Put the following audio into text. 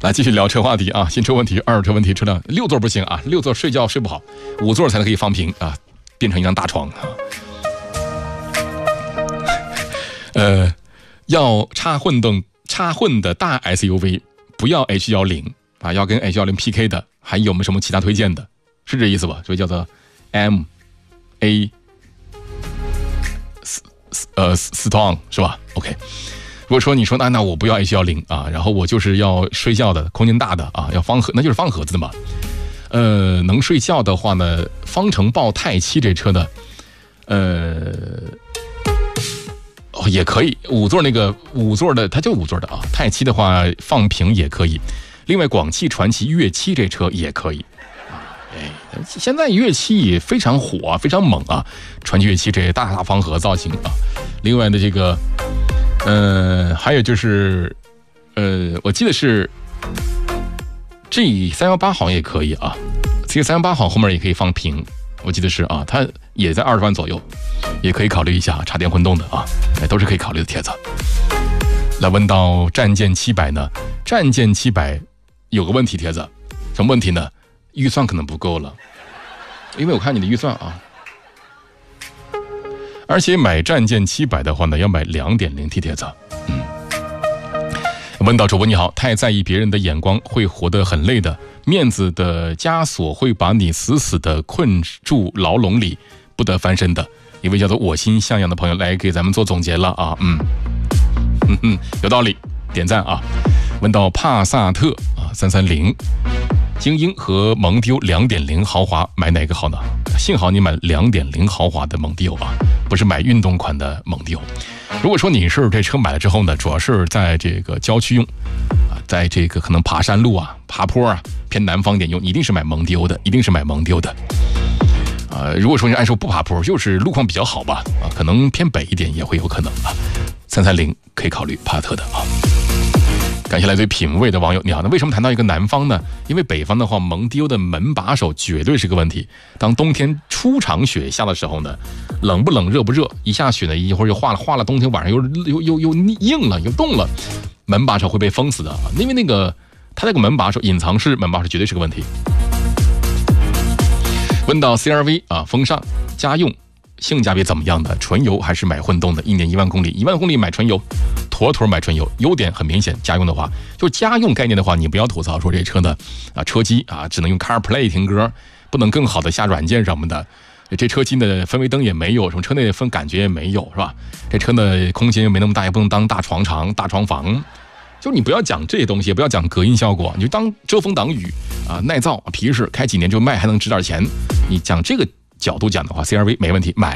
来继续聊车话题啊，新车问题、二手车问题，车辆6座不行啊，6座睡觉睡不好，5座才可以放平啊，变成一张大床啊。要插混的大 SUV， 不要 H10啊，要跟 H10 PK 的，还有没有什么其他推荐的？是这意思吧？所以叫做 Storm 是吧 ？OK。如果说你说那我不要 H10啊，然后我就是要睡觉的，空间大的啊，要方盒，那就是方盒子的嘛。能睡觉的话呢，方程豹泰7这车呢，也可以5座那个5座的，它就5座的啊。泰7的话放平也可以。另外，广汽传祺粤7这车也可以。现在粤7也非常火，非常猛啊！传祺粤7这大方盒造型啊。另外的这个，还有就是，我记得是 G318好像也可以啊。G318好后面也可以放平，我记得是啊，它也在20万左右，也可以考虑一下插电混动的啊，都是可以考虑的帖子。来问到战舰700呢，战舰700有个问题，帖子什么问题呢？预算可能不够了，因为我看你的预算啊，而且买战舰700的话呢，要买 2.0T 帖子。问到主播你好，太在意别人的眼光会活得很累的，面子的枷锁会把你死死的困住牢笼里，不得翻身的。一位叫做我心向阳的朋友来给咱们做总结了啊，有道理，点赞啊。问到帕萨特啊330。精英和蒙迪欧 2.0 豪华买哪个好呢？幸好你买2.0 豪华的蒙迪欧啊，不是买运动款的蒙迪欧。如果说你是这车买了之后呢，主要是在这个郊区用啊，在这个可能爬山路啊、爬坡啊偏南方点用，一定是买蒙迪欧的，一定是买蒙迪欧的。如果说你按说不爬坡，就是路况比较好吧啊，可能偏北一点也会有可能啊。330可以考虑帕萨特的啊。感谢来自于品味的网友，你好。那为什么谈到一个南方呢？因为北方的话，蒙迪欧的门把手绝对是个问题。当冬天初场雪下的时候呢，冷不冷热不热，一下雪呢一会儿又化了，冬天晚上又硬了又冻了，门把手会被封死的。因为它那个门把手隐藏式门把手绝对是个问题。问到 CRV 啊，风尚家用性价比怎么样的？纯油还是买混动的？1年1万公里，1万公里买纯油。妥妥买纯油，优点很明显。家用的话，就家用概念的话，你不要吐槽说这车呢车机啊只能用 CarPlay 听歌，不能更好的下软件什么的。这车机的氛围灯也没有，什么车内的感觉也没有，是吧？这车的空间又没那么大，也不能当大床床、大床房。就你不要讲这些东西，也不要讲隔音效果，你就当遮风挡雨啊，耐造皮实，开几年就卖还能值点钱。你讲这个角度讲的话 ，CRV 没问题，买。